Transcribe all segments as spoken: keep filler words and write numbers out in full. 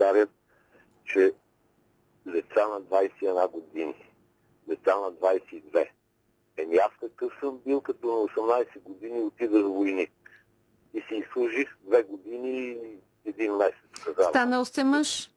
повтарят, че деца на двайсет и една години, деца на двайсет и две. Еми аз какъв съм бил, като на осемнайсет години отида в войник и си изслужих две години и един месец. Казавам. Станал сте мъж?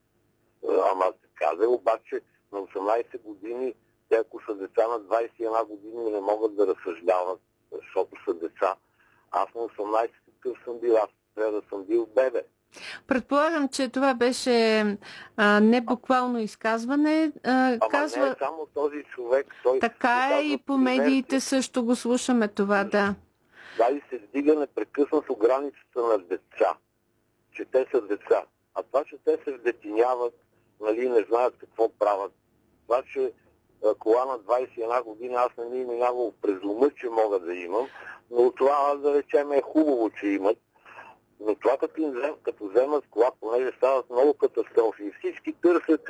Ама се каза, обаче на осемнайсет години, те ако са деца на двайсет и една години не могат да разсъждават, защото са деца. Аз на осемнайсет какъв съм бил, аз трябва да съм бил бебе. Предполагам, че това беше а, не буквално изказване. А, Ама казва... не е само този човек. Той така е и по медиите също го слушаме това, да. Да, и се вдига непрекъснато границата на деца. Че те са деца. А това, че те се вдетиняват, нали, не знаят какво правят. Това, че а, кола на двайсет и една година аз не ми минавал през ума, че мога да имам, но това, да речем, е хубаво, че имат. Но това като, им взем, като вземат кола, понеже стават много катастрофи и всички търсят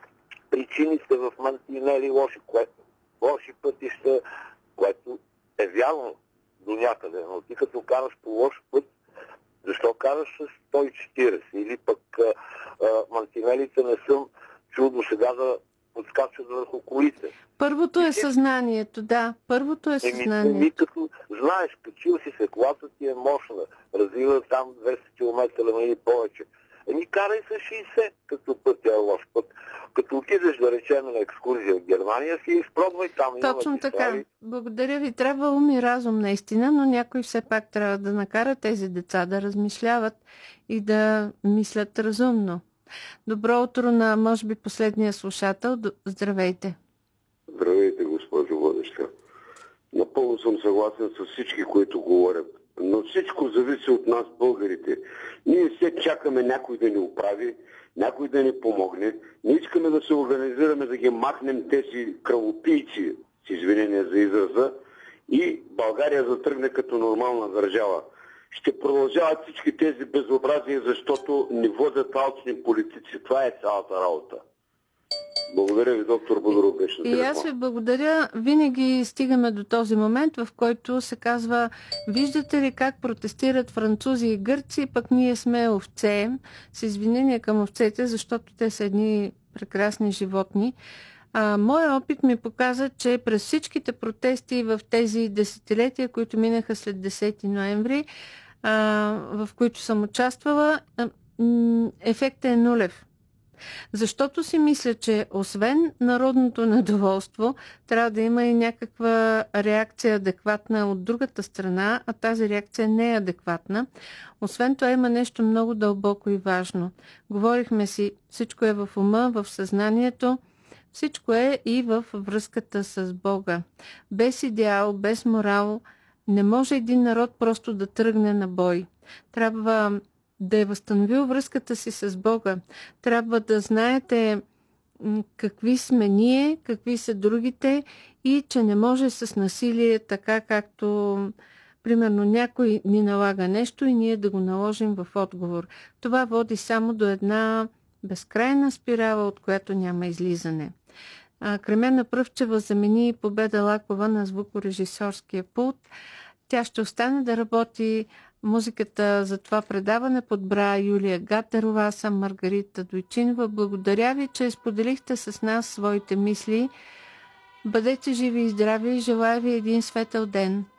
причините в мантинели, лоши, което, лоши пътища, което е вярно до някъде. Но ти като караш по лош път, защо караш с сто и четирийсет? Или пък а, а, мантинелите не съм чул до сега да подскачат върху колите. Първото е съзнанието, да. Първото е съзнанието. Еми, като знаеш, качил си се, колата ти е мощна, развива там двеста километра или повече. Еми, карай с шейсет, като път е лош път. Като отидеш, да речем, на екскурзия в Германия, си изпробвай там. Точно така. Истории. Благодаря ви. Трябва ум и разум наистина, но някой все пак трябва да накара тези деца да размишляват и да мислят разумно. Добро утро на, може би, последния слушател. Здравейте. Здравейте, госпожо водеща. Напълно съм съгласен с всички, които говорят. Но всичко зависи от нас, българите. Ние все чакаме някой да ни оправи, някой да ни помогне. Не искаме да се организираме, да ги махнем тези кръвопийци, с извинение за израза, и България затръгне като нормална държава. Ще продължават всички тези безобразия, защото ни водят алчни политици. Това е цялата работа. Благодаря ви, доктор Бодоров, беше на И аз ви благодаря. Винаги стигаме до този момент, в който се казва: виждате ли как протестират французи и гърци, пък ние сме овце, с извинение към овцете, защото те са едни прекрасни животни. А, моя опит ми показа, че през всичките протести в тези десетилетия, които минаха след десети ноември, а, в които съм участвала, а, м- ефектът е нулев. Защото си мисля, че освен народното недоволство, трябва да има и някаква реакция адекватна от другата страна, а тази реакция не е адекватна. Освен това има нещо много дълбоко и важно. Говорихме си, всичко е в ума, в съзнанието, всичко е и в връзката с Бога. Без идеал, без морал не може един народ просто да тръгне на бой. Трябва да е възстановил връзката си с Бога. Трябва да знаете какви сме ние, какви са другите и че не може с насилие, така както примерно някой ни налага нещо и ние да го наложим в отговор. Това води само до една безкрайна спирала, от която няма излизане. Кремена Пръвчева замени Победа Лакова на звукорежисьорския пулт. Тя ще остане да работи. Музиката за това предаване подбра Юлия Гатерова, аз съм Маргарита Дойчинова. Благодаря ви, че споделихте с нас своите мисли. Бъдете живи и здрави и желая ви един светъл ден.